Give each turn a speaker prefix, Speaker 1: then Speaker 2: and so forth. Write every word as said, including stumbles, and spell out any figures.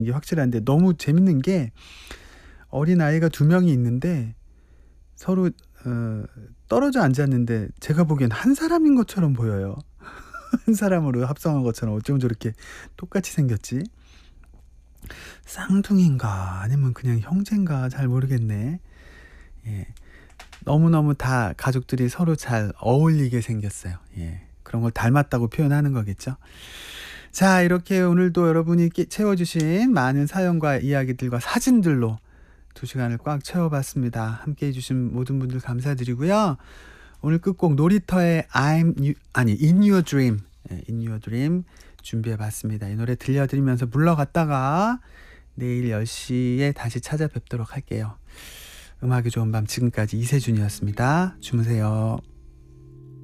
Speaker 1: 이게 확실한데 너무 재밌는 게 어린아이가 두 명이 있는데 서로 어 떨어져 앉았는데 제가 보기엔 한 사람인 것처럼 보여요. 한 사람으로 합성한 것처럼 어쩜 저렇게 똑같이 생겼지? 쌍둥이인가 아니면 그냥 형제인가 잘 모르겠네. 예. 너무너무 다 가족들이 서로 잘 어울리게 생겼어요. 예. 그런 걸 닮았다고 표현하는 거겠죠. 자, 이렇게 오늘도 여러분이 끼 채워주신 많은 사연과 이야기들과 사진들로 두 시간을 꽉 채워봤습니다. 함께해 주신 모든 분들 감사드리고요. 오늘 끝곡 놀이터의 I'm you, 아니 In Your Dream, 예, In Your Dream 준비해봤습니다. 이 노래 들려드리면서 물러갔다가 내일 열 시에 다시 찾아뵙도록 할게요. 음악이 좋은 밤 지금까지 이세준이었습니다. 주무세요.